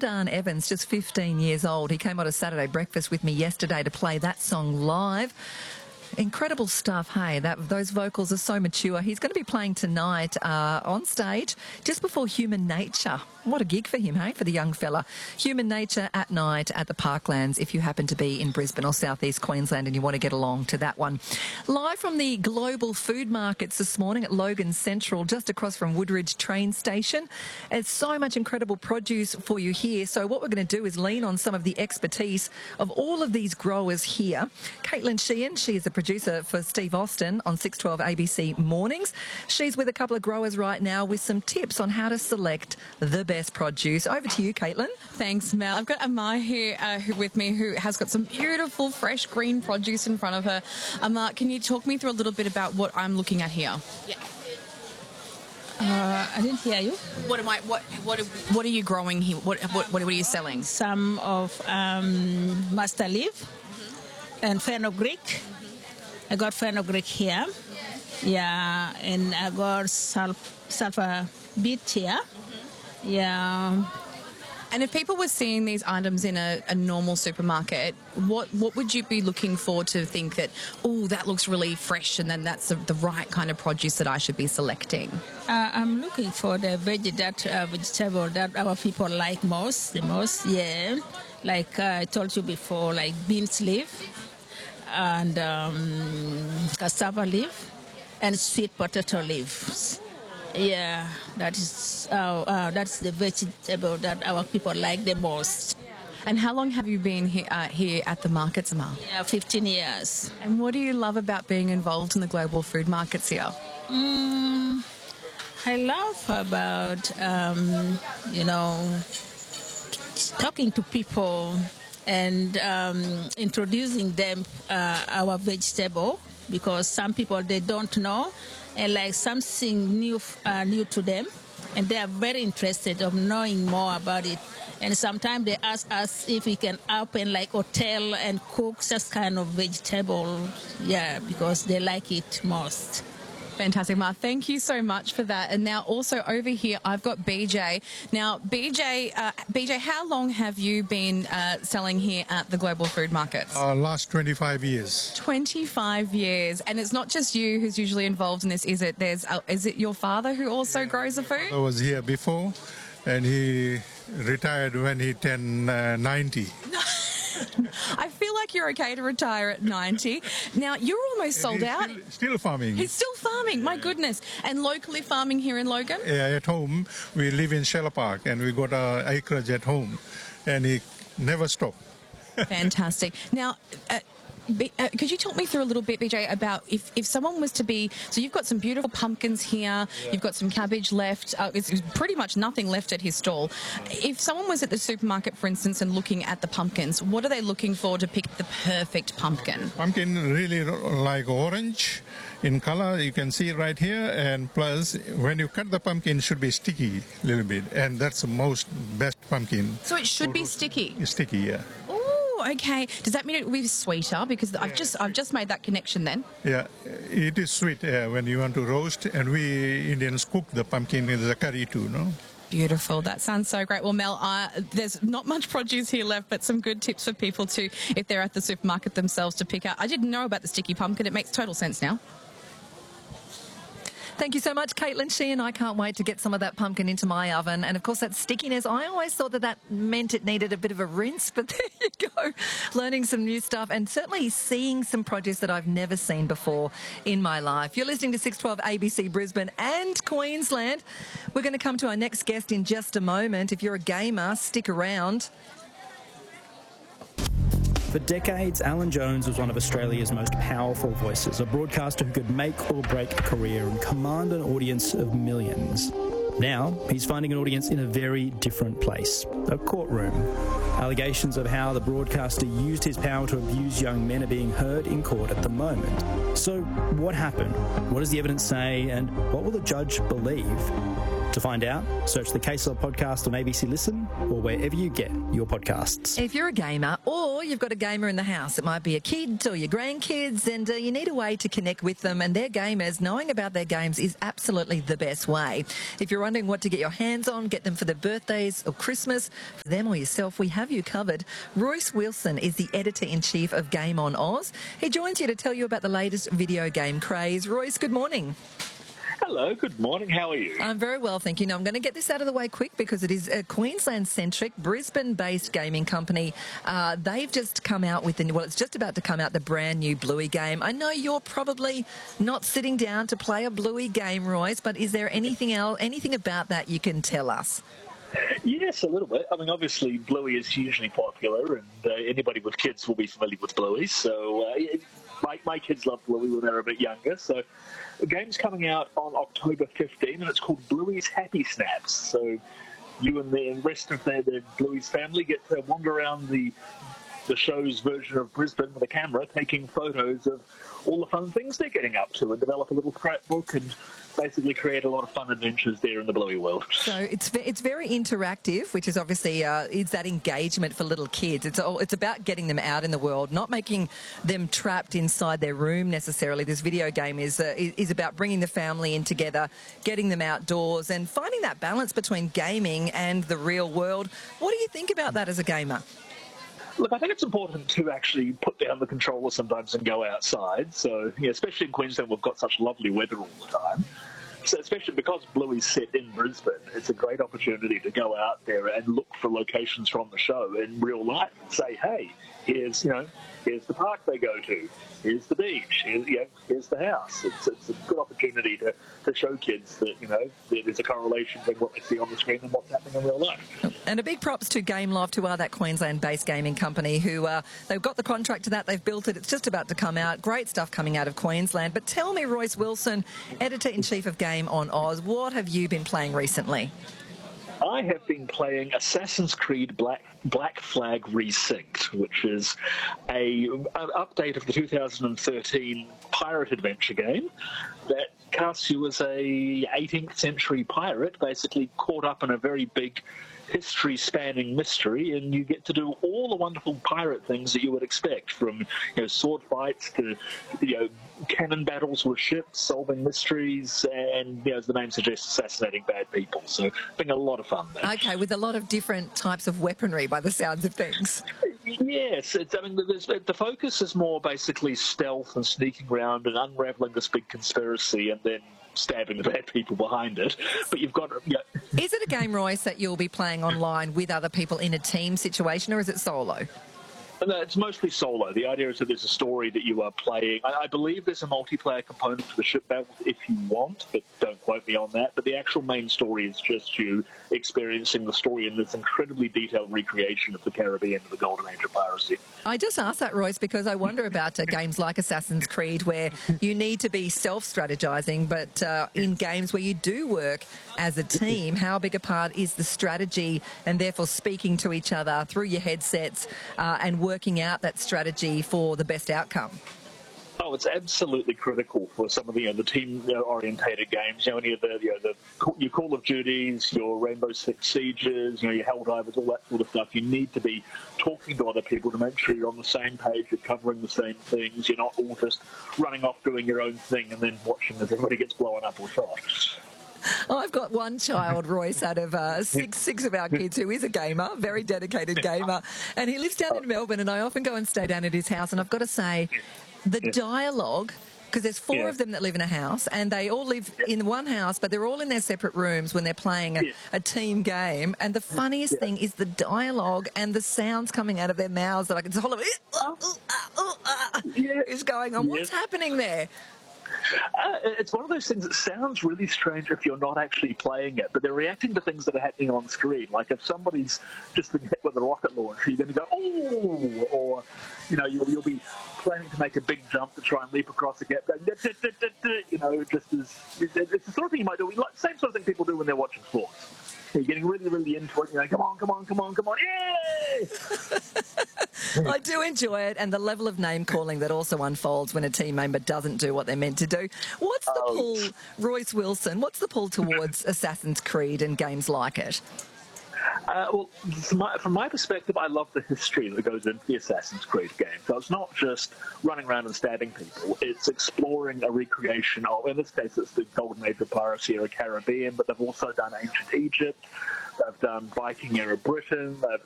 Dan Evans, just 15 years old. He came on a Saturday breakfast with me yesterday to play that song live. Incredible stuff, hey, those vocals are so mature. He's going to be playing tonight on stage just before Human Nature. What a gig for him, hey, for the young fella. Human Nature at night at the Parklands if you happen to be in Brisbane or southeast Queensland and you want to get along to that one. Live from the Global Food Markets this morning at Logan Central, just across from Woodridge train station. There's so much incredible produce for you here. So what we're going to do is lean on some of the expertise of all of these growers here. Caitlin Sheehan, she is the producer for Steve Austin on 612 ABC Mornings. She's with a couple of growers right now with some tips on how to select the best produce. Over to you, Caitlin. Thanks, Mel. I've got Amar here with me who has got some beautiful fresh green produce in front of her. Amar, can you talk me through a little bit about what I'm looking at here? Yeah. I didn't hear you. What are you growing here? What are you selling? Some of master leaf and fenugreek. I got fenugreek here. Yeah, and I got sulfur beet here. Yeah. And if people were seeing these items in a normal supermarket, what would you be looking for to think that, oh, that looks really fresh and then that's the right kind of produce that I should be selecting? I'm looking for the vegetable that our people like the most, yeah. Like I told you before, like beans leaf and cassava leaf and sweet potato leaves. Yeah, that's the vegetable that our people like the most. And how long have you been here at the markets, Amar? Yeah, 15 years. And what do you love about being involved in the global food markets here? I love about, talking to people and introducing them our vegetable, because some people, they don't know, and like something new to them, and they are very interested of knowing more about it. And sometimes they ask us if we can open like hotel and cook such kind of vegetable, yeah, because they like it most. Fantastic, Ma. Thank you so much for that. And now also over here, I've got BJ. Now, BJ, how long have you been selling here at the Global Food Markets? Last 25 years. 25 years. And it's not just you who's usually involved in this, is it? Is it your father who also grows the food? I was here before, and he retired when he turned 90. I feel like you're okay to retire at 90. Now, you're almost sold out. Still farming. He's still farming, my goodness. And locally farming here in Logan? Yeah, at home. We live in Sheller Park, and we got our acreage at home, and he never stopped. Fantastic. Now, could you talk me through a little bit, BJ, about if someone was to be... So you've got some beautiful pumpkins here, you've got some cabbage left, it's pretty much nothing left at his stall. If someone was at the supermarket, for instance, and looking at the pumpkins, what are they looking for to pick the perfect pumpkin? Pumpkin really like orange in color, you can see right here, and plus when you cut the pumpkin, it should be sticky a little bit, and that's the best pumpkin. So it should be sticky? Sticky, yeah. Okay. Does that mean it will be sweeter? Because I've just made that connection then. Yeah, it is sweet when you want to roast, and we Indians cook the pumpkin in the curry too, no? Beautiful. That sounds so great. Well, Mel, there's not much produce here left, but some good tips for people to, if they're at the supermarket themselves, to pick out. I didn't know about the sticky pumpkin. It makes total sense now. Thank you so much, Caitlin Sheehan. I can't wait to get some of that pumpkin into my oven. And, of course, that stickiness, I always thought that meant it needed a bit of a rinse, but there you go, learning some new stuff and certainly seeing some produce that I've never seen before in my life. You're listening to 612 ABC Brisbane and Queensland. We're going to come to our next guest in just a moment. If you're a gamer, stick around. For decades, Alan Jones was one of Australia's most powerful voices, a broadcaster who could make or break a career and command an audience of millions. Now, he's finding an audience in a very different place, a courtroom. Allegations of how the broadcaster used his power to abuse young men are being heard in court at the moment. So, what happened? What does the evidence say? And what will the judge believe? To find out, search the KSL podcast on ABC Listen or wherever you get your podcasts. If you're a gamer or you've got a gamer in the house, it might be a kid or your grandkids, and you need a way to connect with them and their gamers, knowing about their games is absolutely the best way. If you're wondering what to get your hands on, get them for their birthdays or Christmas, for them or yourself, we have you covered. Royce Wilson is the Editor-in-Chief of Game On Oz. He joins you to tell you about the latest video game craze. Royce, good morning. Hello, good morning. How are you? I'm very well, thank you. Now, I'm going to get this out of the way quick because it is a Queensland-centric, Brisbane-based gaming company. They've just come out with, it's just about to come out, the brand new Bluey game. I know you're probably not sitting down to play a Bluey game, Royce, but is there anything else, anything about that you can tell us? Yes, a little bit. I mean, obviously, Bluey is hugely popular, and anybody with kids will be familiar with Bluey. So my kids loved Bluey when they were a bit younger. So the game's coming out on October 15, and it's called Bluey's Happy Snaps. So you and the rest of the Bluey's family get to wander around the show's version of Brisbane with a camera, taking photos of all the fun things they're getting up to, and develop a little scrapbook and basically create a lot of fun adventures there in the Bluey world. So it's very interactive, which is obviously is that engagement for little kids. It's about getting them out in the world, not making them trapped inside their room necessarily. This video game is about bringing the family in together, getting them outdoors, and finding that balance between gaming and the real world. What do you think about that as a gamer? Look, I think it's important to actually put down the controller sometimes and go outside. So, especially in Queensland, we've got such lovely weather all the time. So especially because Bluey's set in Brisbane, it's a great opportunity to go out there and look for locations from the show in real life and say, hey, here's the park they go to, here's the beach, here's the house. It's a good opportunity to show kids that, there's a correlation between what they see on the screen and what's happening in real life. And a big props to Gameloft, who are that Queensland-based gaming company, who they've got the contract to that, they've built it, it's just about to come out. Great stuff coming out of Queensland. But tell me, Royce Wilson, Editor-in-Chief of Game On Oz, what have you been playing recently? I have been playing Assassin's Creed Black Flag Resynced, which is an update of the 2013 pirate adventure game that casts you as a 18th century pirate, basically caught up in a very big history-spanning mystery, and you get to do all the wonderful pirate things that you would expect, from sword fights to cannon battles with ships, solving mysteries, and as the name suggests, assassinating bad people. So being a lot of fun there. Okay, with a lot of different types of weaponry by the sounds of things. Yes, the focus is more basically stealth and sneaking around and unraveling this big conspiracy and then stabbing the bad people behind it. But you've got Is it a game, Royce, that you'll be playing online with other people in a team situation, or is it solo? No, it's mostly solo. The idea is that there's a story that you are playing. I believe there's a multiplayer component to the ship battles if you want, but don't quote me on that. But the actual main story is just you experiencing the story in this incredibly detailed recreation of the Caribbean and the Golden Age of piracy. I just asked that, Royce, because I wonder about games like Assassin's Creed, where you need to be self-strategizing, but in games where you do work as a team, how big a part is the strategy and therefore speaking to each other through your headsets and working out that strategy for the best outcome? Oh, it's absolutely critical for some of the team-orientated games. Any of your Call of Duties, your Rainbow Six Sieges, your Helldivers, all that sort of stuff. You need to be talking to other people to make sure you're on the same page, you're covering the same things, you're not all just running off doing your own thing and then watching as everybody gets blown up or shot. I've got one child, Royce, out of six of our kids who is a gamer, very dedicated gamer, and he lives down in Melbourne, and I often go and stay down at his house, and I've got to say, the dialogue, because there's four of them that live in a house, and they all live in one house, but they're all in their separate rooms when they're playing a team game, and the funniest thing is the dialogue and the sounds coming out of their mouths that I can just hold is going on. What's happening there? It's one of those things that sounds really strange if you're not actually playing it, but they're reacting to things that are happening on screen. Like if somebody's just been hit with a rocket launcher, you're going to go, oh, or, you'll be planning to make a big jump to try and leap across a gap, just as, it's the sort of thing you might do, same sort of thing people do when they're watching sports. You're getting really, really into it. You're like, come on, yay! I do enjoy it, and the level of name calling that also unfolds when a team member doesn't do what they're meant to do. What's the pull, Royce Wilson, what's the pull towards Assassin's Creed and games like it? Well, from my perspective, I love the history that goes into the Assassin's Creed game. So it's not just running around and stabbing people. It's exploring a recreation of, in this case, it's the Golden Age of piracy era Caribbean, but they've also done ancient Egypt. They've done Viking era Britain. They've